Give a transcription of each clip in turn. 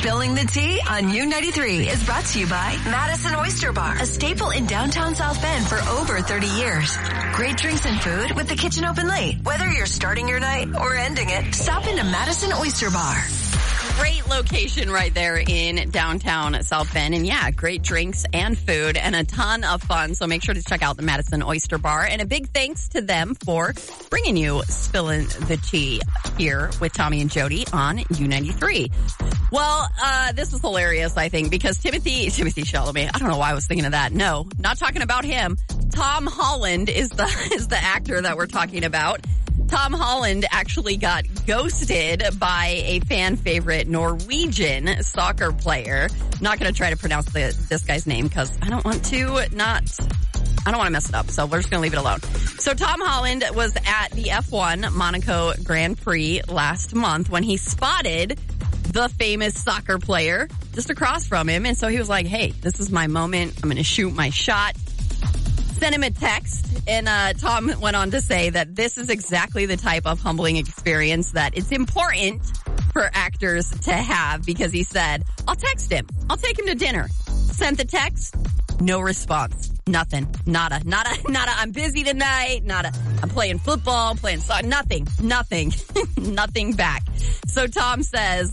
Spilling the Tea on U93 is brought to you by Madison Oyster Bar, a staple in downtown South Bend for over 30 years. Great drinks and food with the kitchen open late. Whether you're starting your night or ending it, stop into Madison Oyster Bar. Great location right there in downtown South Bend. And yeah, great drinks and food and a ton of fun. So make sure to check out the Madison Oyster Bar. And a big thanks to them for bringing you Spilling the Tea here with Tommy and Jody on U93. Well, this is hilarious, I think, because Timothy Chalamet, I don't know why I was thinking of that. No, not talking about him. Tom Holland is the actor that we're talking about. Tom Holland actually got ghosted by a fan favorite Norwegian soccer player. I'm not going to try to pronounce this guy's name because I don't want to mess it up. So we're just going to leave it alone. So Tom Holland was at the F1 Monaco Grand Prix last month when he spotted the famous soccer player just across from him. And so he was like, hey, this is my moment. I'm going to shoot my shot. Sent him a text, and Tom went on to say that this is exactly the type of humbling experience that it's important for actors to have, because he said, I'll text him. I'll take him to dinner. Sent the text, no response. Nothing. Nada. I'm busy tonight. Nada. I'm playing football, playing soccer. Nothing. Nothing back. So Tom says,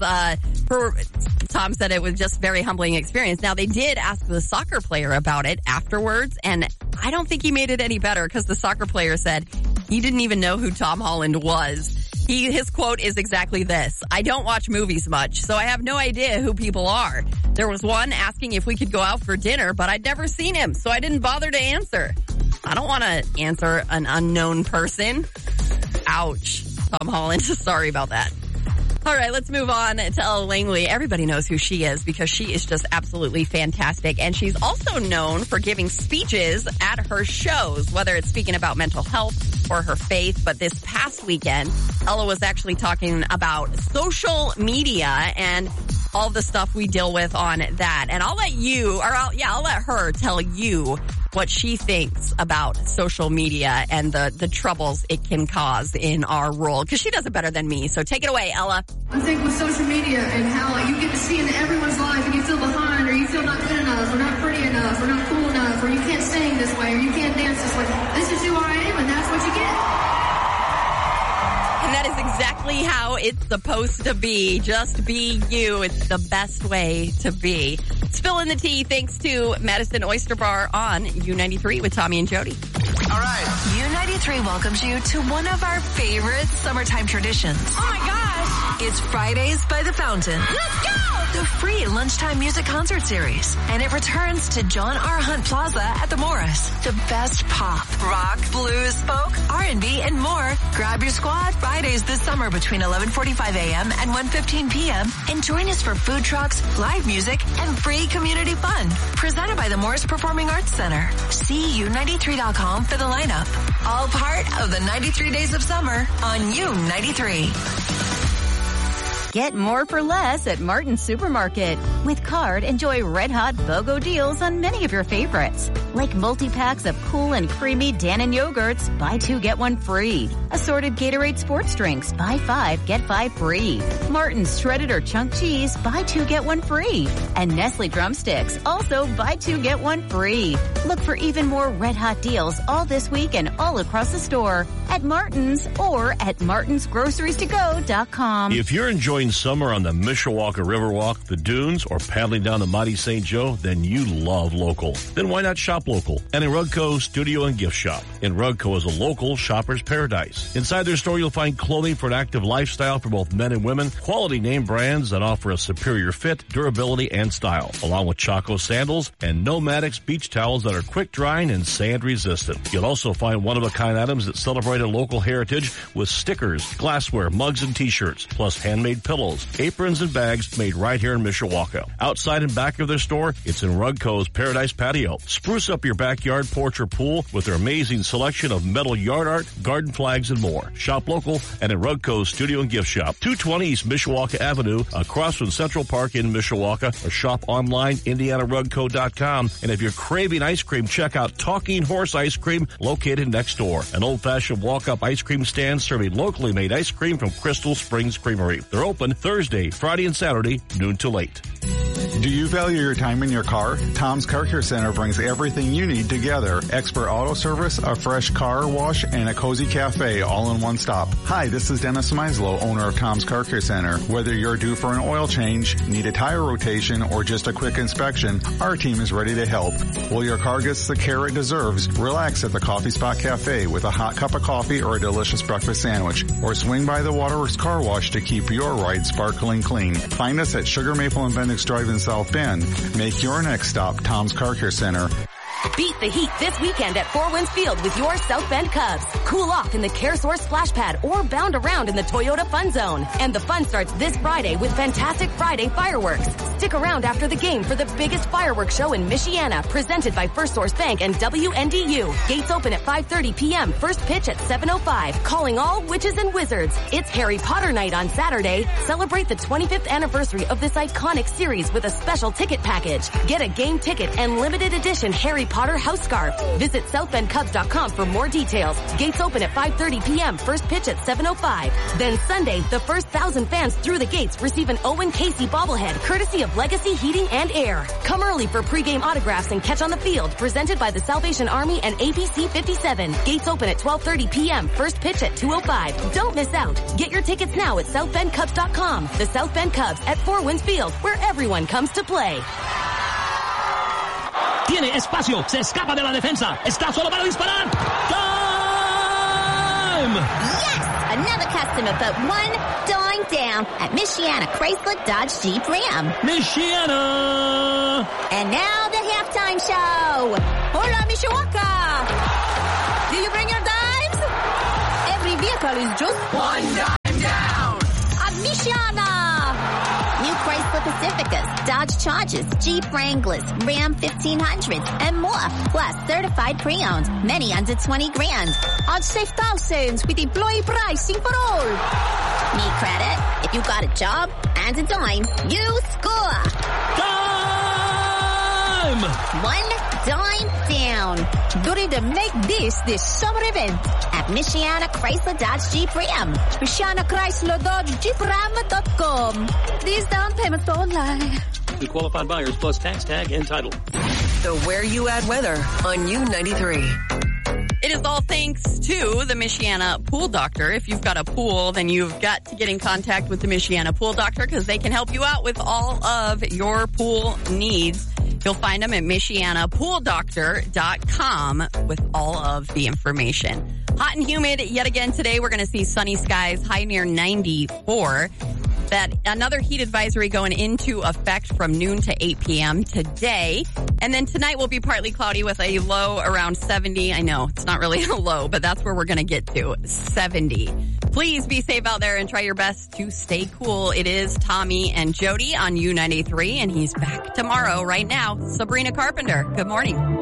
Tom said it was just very humbling experience. Now, they did ask the soccer player about it afterwards, and I don't think he made it any better because the soccer player said he didn't even know who Tom Holland was. His quote is exactly this: I don't watch movies much, so I have no idea who people are. There was one asking if we could go out for dinner, but I'd never seen him, so I didn't bother to answer. I don't want to answer an unknown person. Ouch. Tom Holland, sorry about that. All right, let's move on to Ella Langley. Everybody knows who she is because she is just absolutely fantastic. And she's also known for giving speeches at her shows, whether it's speaking about mental health or her faith. But this past weekend, Ella was actually talking about social media and all the stuff we deal with on that. And I'll let her tell you what she thinks about social media and the troubles it can cause in our world, because she does it better than me. So take it away, Ella. I think with social media and how you get to see into everyone's life and you feel behind, or you feel not good enough, or not pretty enough, or not cool enough, or you can't sing this way, or you can't dance this way. This is who I am, and that's what you get. And that is exactly how it's supposed to be. Just be you. It's the best way to be. Spilling the Tea thanks to Madison Oyster Bar on U93 with Tommy and Jody. All right. U93 welcomes you to one of our favorite summertime traditions. Oh my gosh. It's Fridays by the Fountain. Let's go! The free lunchtime music concert series. And it returns to John R. Hunt Plaza at the Morris. The best pop, rock, blues, folk, R&B, and more. Grab your squad Fridays this summer between 11:45 a.m. and 1:15 p.m. And join us for food trucks, live music, and free community fun. Presented by the Morris Performing Arts Center. See U93.com for the lineup. All part of the 93 Days of Summer on U93. Get more for less at Martin's Supermarket. With Card, enjoy red-hot BOGO deals on many of your favorites. Like multi-packs of cool and creamy Dannon yogurts, buy 2, get 1 free. Assorted Gatorade sports drinks, buy 5, get 5 free. Martin's shredded or chunk cheese, buy 2, get 1 free. And Nestle drumsticks, also buy 2, get 1 free. Look for even more red-hot deals all this week and all across the store at Martin's or at martinsgroceries2go.com. If you're enjoying summer on the Mishawaka Riverwalk, the dunes, or paddling down the mighty St. Joe, then you love local. Then why not shop local? And in Rugco Studio and Gift Shop. In Rugco is a local shopper's paradise. Inside their store, you'll find clothing for an active lifestyle for both men and women, quality name brands that offer a superior fit, durability, and style, along with Chaco sandals and Nomadix beach towels that are quick drying and sand resistant. You'll also find one-of-a-kind items that celebrate a local heritage with stickers, glassware, mugs, and t-shirts, plus handmade pillows, aprons, and bags made right here in Mishawaka. Outside and back of their store, it's in Rugco's Paradise Patio. Spruce up your backyard, porch, or pool with their amazing selection of metal yard art, garden flags, and more. Shop local and at Rugco's Studio and Gift Shop, 220 East Mishawaka Avenue, across from Central Park in Mishawaka, or shop online, IndianaRugco.com. And if you're craving ice cream, check out Talking Horse Ice Cream, located next door. An old-fashioned walk walk-up ice cream stand serving locally made ice cream from Crystal Springs Creamery. They're open Thursday, Friday, and Saturday, noon to late. Do you value your time in your car? Tom's Car Care Center brings everything you need together. Expert auto service, a fresh car wash, and a cozy cafe all in one stop. Hi, this is Dennis Meislow, owner of Tom's Car Care Center. Whether you're due for an oil change, need a tire rotation, or just a quick inspection, our team is ready to help. While your car gets the care it deserves, relax at the Coffee Spot Cafe with a hot cup of coffee or a delicious breakfast sandwich. Or swing by the Waterworks Car Wash to keep your ride sparkling clean. Find us at Sugar Maple and Bendix Drive in South Bend. Make your next stop Tom's Car Care Center. Beat the heat this weekend at Four Winds Field with your South Bend Cubs. Cool off in the CareSource Splash Pad or bound around in the Toyota Fun Zone. And the fun starts this Friday with Fantastic Friday fireworks. Stick around after the game for the biggest fireworks show in Michiana, presented by First Source Bank and WNDU. Gates open at 5:30 p.m. First pitch at 7:05. Calling all witches and wizards. It's Harry Potter night on Saturday. Celebrate the 25th anniversary of this iconic series with a special ticket package. Get a game ticket and limited edition Harry Potter house scarf. Visit SouthBendCubs.com for more details. Gates open at 5:30 p.m. First pitch at 7:05. Then Sunday, the first 1,000 fans through the gates receive an Owen Casey bobblehead, courtesy of Legacy Heating and Air. Come early for pregame autographs and catch on the field, presented by the Salvation Army and APC 57. Gates open at 12:30 p.m. First pitch at 2:05. Don't miss out. Get your tickets now at SouthBendCubs.com. The South Bend Cubs at Four Winds Field, where everyone comes to play. Tiene espacio, se escapa de la defensa, está solo para disparar. Time! Yes! Another customer put one dime down at Michiana Chrysler Dodge Jeep Ram. Michiana! And now the halftime show. Hola, Mishawaka! Do you bring your dimes? Every vehicle is just one dime down at Michiana. New Chrysler Pacificas, Dodge Chargers, Jeep Wranglers, Ram 1500s, and more. Plus certified pre-owned, many under 20 grand. On save thousands with employee pricing for all. Need credit? If you got a job and a dime, you score. Time! One dime down during the Make This summer event at Michiana Chrysler Dodge Jeep Ram. Michiana Chrysler Dodge Jeep Ram.com. These down payments online. To qualified buyers plus tax tag and title. The Where You At weather on U93. It is all thanks to the Michiana Pool Doctor. If you've got a pool, then you've got to get in contact with the Michiana Pool Doctor because they can help you out with all of your pool needs. You'll find them at MichianaPoolDoctor.com with all of the information. Hot and humid yet again today. We're going to see sunny skies, high near 94. That another heat advisory going into effect from noon to 8 p.m. today. And then tonight will be partly cloudy with a low around 70. I know it's not really a low, but that's where we're going to get to, 70. Please be safe out there and try your best to stay cool. It is Tommy and Jody on U93, and he's back tomorrow. Right now, Sabrina Carpenter. Good morning.